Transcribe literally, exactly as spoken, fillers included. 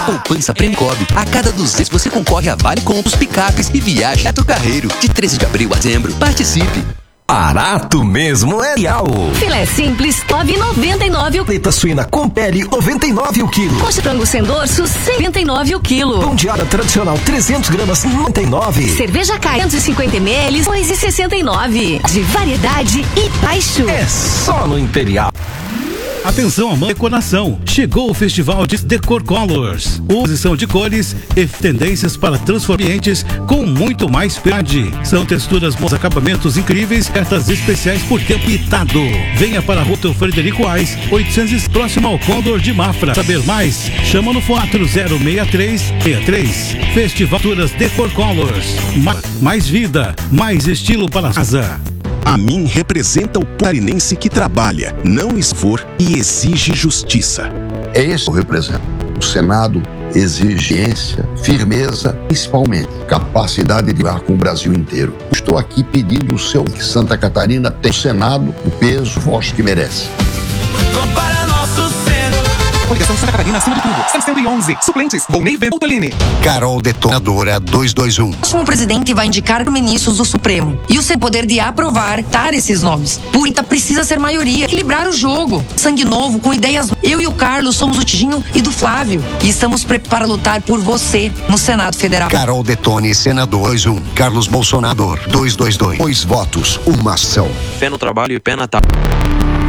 Poupança Premicob. A cada duzentos você concorre a vale compras, picapes e viagem Neto Carreiro. De treze de abril a dezembro. Participe. Barato mesmo é Real. Filé simples, nove reais e noventa e nove centavos o Paleta suína com pele, noventa e nove o quilo. Coxa frango sem dorso, setenta e nove o quilo. Pão de alho tradicional, trezentos gramas, noventa e nove. Cerveja Cai, duzentos e cinquenta mililitros, dois reais e sessenta e nove. De variedade e baixo. É só no Imperial. Atenção, amante decoração. Chegou o Festival de Decor Colors. Exposição de cores e tendências para transformar ambientes com muito mais qualidade. São texturas, bons acabamentos incríveis, cartas especiais por tempo limitado. Venha para a Rua Frederico Ais, oitocentos, próximo ao Condor de Mafra. Saber mais? Chama no quatro zero seis três seis três. Festival Decor Colors. Ma- mais vida, mais estilo para a casa. A mim representa o parinense que trabalha, não esfor e exige justiça. É isso que eu represento. O Senado exigência, firmeza, principalmente capacidade de lidar com o Brasil inteiro. Estou aqui pedindo o seu que Santa Catarina tem o Senado, o peso, o voto que merece. Compara nosso centro. Coligação Santa Catarina acima de tudo. cento e onze. Suplentes. Volney V. Boltolini. Carol Detonadora dois dois um. O próximo presidente vai indicar ministros do Supremo. E o seu poder de aprovar, dar esses nomes. Por isso precisa ser maioria. Equilibrar o jogo. Sangue novo, com ideias. Eu e o Carlos somos o Tidinho e do Flávio. E estamos preparados para lutar por você no Senado Federal. Carol Detone, senador dois um. Carlos Bolsonaro dois dois dois. Dois votos, uma ação. Fé no trabalho e pé na tábua.